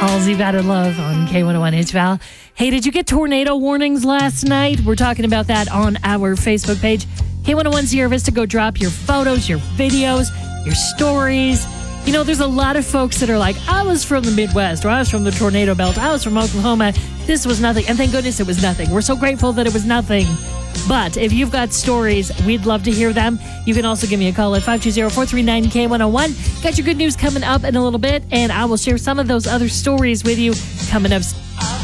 All's You Gotta Love on K101 HVAL. Hey, did you get tornado warnings last night? We're talking about that on our Facebook page. K101 Sierra Vista, go drop your photos, your videos, your stories. You know, there's a lot of folks that are like, I was from the Midwest, or I was from the tornado belt, I was from Oklahoma. This was nothing. And thank goodness it was nothing. We're so grateful that it was nothing. But if you've got stories, we'd love to hear them. You can also give me a call at 520-439-K101. Got your good news coming up in a little bit, and I will share some of those other stories with you coming up.